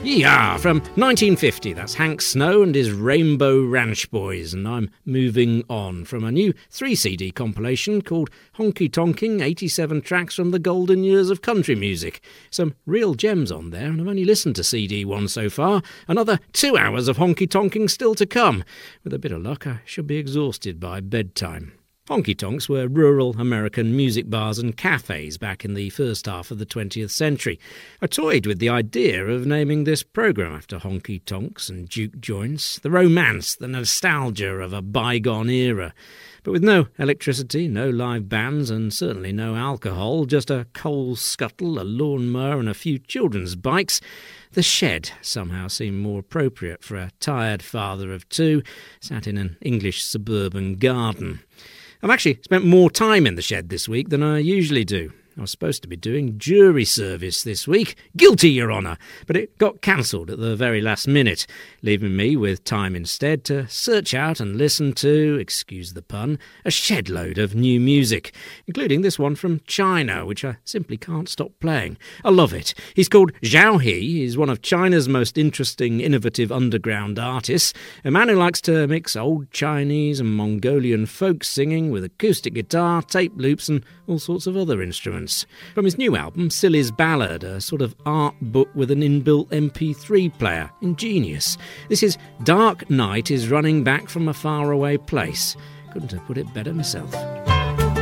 Yeah, from 1950, that's Hank Snow and his Rainbow Ranch Boys, and I'm moving on from a new 3-CD compilation called Honky Tonking, 87 tracks from the golden years of country music. Some real gems on there, and I've only listened to CD 1 so far. Another 2 hours of honky tonking still to come. With a bit of luck, I should be exhausted by bedtime. Honky-tonks were rural American music bars and cafes back in the first half of the 20th century. I toyed with the idea of naming this programme after honky-tonks and juke joints, the romance, the nostalgia of a bygone era. But with no electricity, no live bands, and certainly no alcohol, just a coal scuttle, a lawnmower and a few children's bikes, the shed somehow seemed more appropriate for a tired father of 2 sat in an English suburban garden. I've actually spent more time in the shed this week than I usually do. I was supposed to be doing jury service this week. Guilty, Your Honour. But it got cancelled at the very last minute, leaving me with time instead to search out and listen to, excuse the pun, a shed load of new music, including this one from China, which I simply can't stop playing. I love it. He's called Zhao He. He's one of China's most interesting, innovative underground artists, a man who likes to mix old Chinese and Mongolian folk singing with acoustic guitar, tape loops and all sorts of other instruments. From his new album, Silly's Ballad, a sort of art book with an inbuilt MP3 player. Ingenious. This is Dark Night is Running Back from a Faraway Place. Couldn't have put it better myself.